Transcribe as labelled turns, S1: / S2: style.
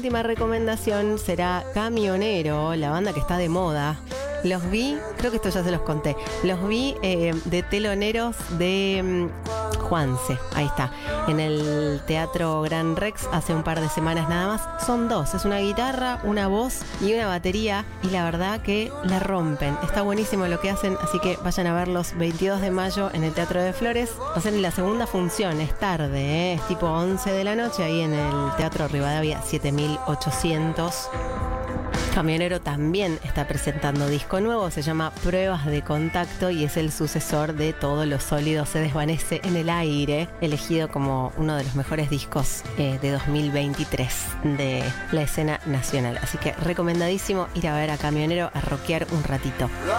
S1: Última recomendación será Camionero, la banda que está de moda. Los vi, creo que esto ya se los conté, los vi de teloneros de Juanse, ahí está, en el Teatro Gran Rex hace un par de semanas nada más. Son dos, es una guitarra, una voz y una batería, y la verdad que la rompen. Está buenísimo lo que hacen, así que vayan a verlos 22 de mayo en el Teatro de Flores. Hacen la segunda función, es tarde, es tipo 11 de la noche ahí en el Teatro Rivadavia 7800. Camionero también está presentando disco nuevo, se llama Pruebas de Contacto y es el sucesor de Todo lo sólido se desvanece en el aire, elegido como uno de los mejores discos de 2023 de la escena nacional. Así que recomendadísimo ir a ver a Camionero a rockear un ratito.